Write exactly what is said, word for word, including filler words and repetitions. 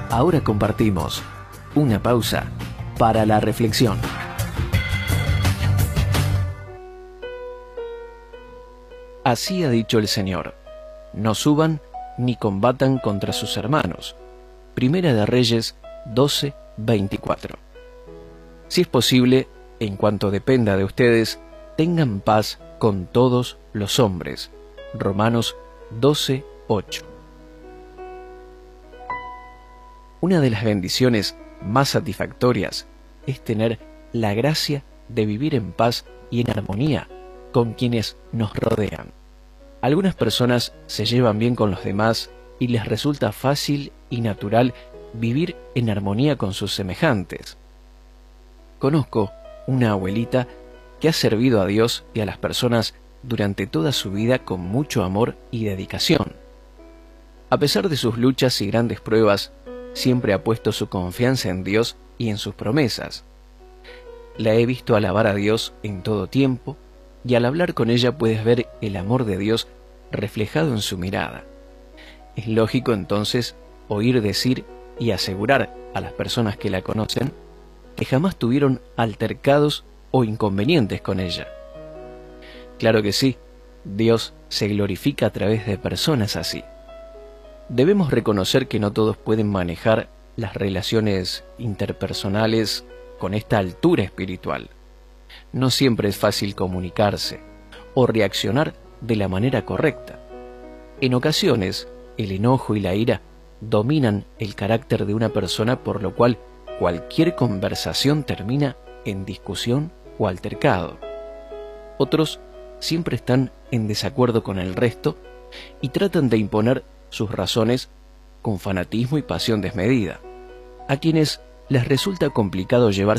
Ahora compartimos una pausa para la reflexión. Así ha dicho el Señor: no suban ni combatan contra sus hermanos. Primera de Reyes doce, veinticuatro. Si es posible, en cuanto dependa de ustedes, tengan paz con todos los hombres. Romanos doce, ocho. Una de las bendiciones más satisfactorias es tener la gracia de vivir en paz y en armonía con quienes nos rodean. Algunas personas se llevan bien con los demás y les resulta fácil y natural vivir en armonía con sus semejantes. Conozco una abuelita que ha servido a Dios y a las personas durante toda su vida con mucho amor y dedicación. A pesar de sus luchas y grandes pruebas, siempre ha puesto su confianza en Dios y en sus promesas. La he visto alabar a Dios en todo tiempo, y al hablar con ella puedes ver el amor de Dios reflejado en su mirada. Es lógico entonces oír decir y asegurar a las personas que la conocen que jamás tuvieron altercados o inconvenientes con ella. Claro que sí, Dios se glorifica a través de personas así. Debemos reconocer que no todos pueden manejar las relaciones interpersonales con esta altura espiritual. No siempre es fácil comunicarse o reaccionar de la manera correcta. En ocasiones, el enojo y la ira dominan el carácter de una persona, por lo cual cualquier conversación termina en discusión o altercado. Otros siempre están en desacuerdo con el resto y tratan de imponer sus razones con fanatismo y pasión desmedida. A quienes les resulta complicado llevar